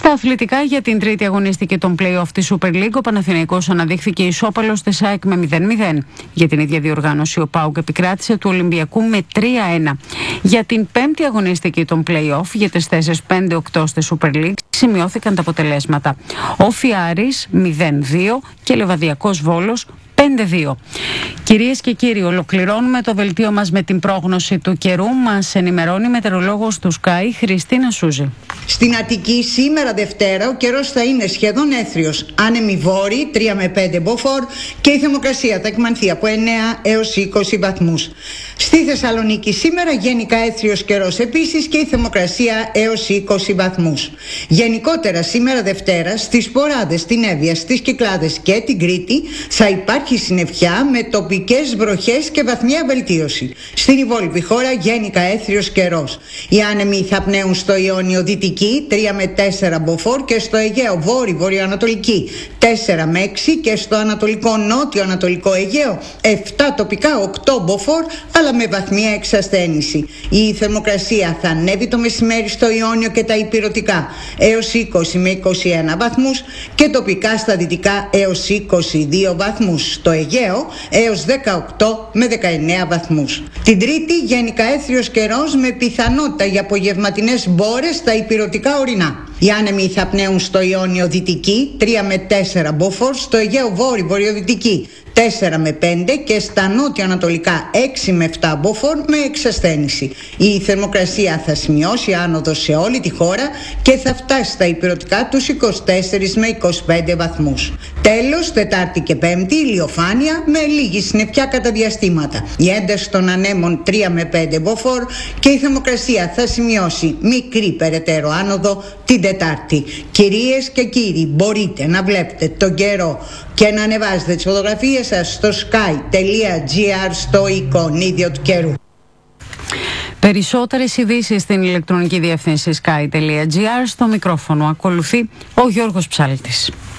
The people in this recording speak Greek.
Στα αθλητικά, για την τρίτη αγωνιστική των play-off της Super League, ο Παναθηναϊκός αναδείχθηκε ισόπαλος της ΑΕΚ με 0-0. Για την ίδια διοργάνωση, ο ΠΑΟΚ επικράτησε του Ολυμπιακού με 3-1. Για την πέμπτη αγωνιστική των play-off, για τις θέσεις 5-8 στη Super League, σημειώθηκαν τα αποτελέσματα. Όφι Άρης 0-2 και Λεβαδιακός Βόλος 5-2. Κυρίες και κύριοι, ολοκληρώνουμε το δελτίο μας με την πρόγνωση του καιρού. Μας ενημερώνει η μετεωρολόγος του Sky, Χριστίνα Σούζη. Στην Αττική σήμερα Δευτέρα ο καιρός θα είναι σχεδόν έθριος. Άνεμοι βόρειοι 3 με 5 μποφόρ και η θερμοκρασία θα εκμανθεί από 9 έως 20 βαθμούς. Στη Θεσσαλονίκη σήμερα γενικά έθριος καιρός επίσης και η θερμοκρασία έως 20 βαθμούς. Γενικότερα σήμερα Δευτέρα στις Ποράδες, στην Εύβοια, στις Κυκλάδες και την Κρήτη θα υπάρχει συννεφιά με τοπικές βροχές και βαθμία βελτίωση. Στην υπόλοιπη χώρα γενικά έθριος καιρός. Οι άνεμοι θα πνέουν στο Ιόνιο Δυτική 3 με 4 μποφόρ και στο Αιγαίο Βόρειο-Βορειοανατολική 4 με 6 και στο Ανατολικό Νότιο-Ανατολικό Αιγαίο 7 τοπικά 8 μποφόρ αλλά με βαθμία εξασθένηση. Η θερμοκρασία θα ανέβει το μεσημέρι στο Ιόνιο και τα ηπειρωτικά έως 20 με 21 βαθμούς και τοπικά στα δυτικά έως 22 βαθμούς. Στο Αιγαίο έως 18 με 19 βαθμούς. Την Τρίτη γενικά έθριος καιρός με πιθανότητα για απογευματινές μπόρες στα ηπειρωτικά ορεινά. Οι άνεμοι θα πνέουν στο Ιόνιο Δυτική 3 με 4 μποφόρ, στο Αιγαίο Βόρειο-Βορειοδυτική 4 με 5 και στα νότιο-ανατολικά 6 με 7 μποφόρ με εξασθένηση. Η θερμοκρασία θα σημειώσει άνοδο σε όλη τη χώρα και θα φτάσει στα ηπειρωτικά τους 24 με 25 βαθμούς. Τέλος, Τετάρτη και Πέμπτη ηλιοφάνεια με λίγη συννεφιά κατά διαστήματα. Η ένταση των ανέμων 3 με 5 μποφόρ και η θερμοκρασία θα σημειώσει μικρή περαιτέρω άνοδο την Τετάρτη. Κυρίες και κύριοι, μπορείτε να βλέπετε τον καιρό και να ανεβάζετε τις φωτογραφίες σας στο sky.gr στο εικονίδιο του καιρού. Περισσότερες ειδήσεις στην ηλεκτρονική διεύθυνση sky.gr. Στο μικρόφωνο ακολουθεί ο Γιώργος Ψάλτης.